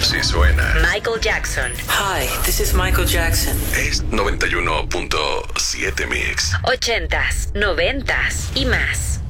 Si suena. Michael Jackson. Hi, this is Michael Jackson. Es 91.7 Mix. 80s, 90s y más.